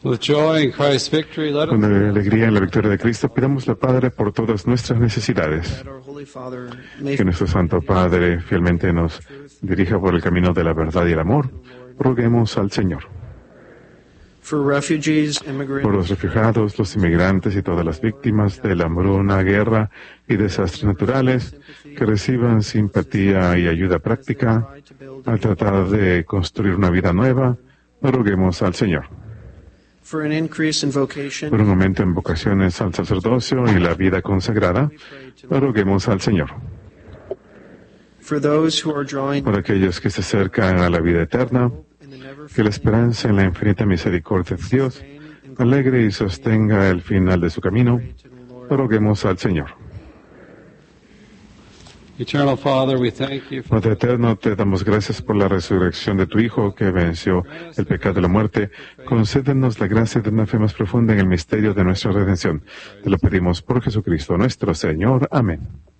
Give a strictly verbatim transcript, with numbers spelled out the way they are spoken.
With joy in Christ's victory, let Con us alegría en la victoria de Cristo, pidamos al Padre por todas nuestras necesidades. that our Holy Father may Que nuestro Santo Padre fielmente nos dirija por el camino de la verdad y el amor. Roguemos al Señor. for refugees, Por immigrants, los refugiados, los inmigrantes y todas las víctimas de la hambruna, guerra y desastres naturales, que reciban simpatía y ayuda práctica al tratar de construir una vida nueva, roguemos al Señor. for an increase in vocation, Por un aumento en vocaciones al sacerdocio y la vida consagrada, roguemos al Señor. for those who are drawing Por aquellos que se acercan a la vida eterna, in the never que la esperanza en la infinita misericordia de Dios alegre y sostenga el final de su camino, roguemos al Señor. Eternal Father, we thank you for Padre eterno, te damos gracias por la resurrección de tu Hijo que venció el pecado y la muerte. Concédenos la gracia de una fe más profunda en el misterio de nuestra redención. Te lo pedimos por Jesucristo nuestro Señor. Amén.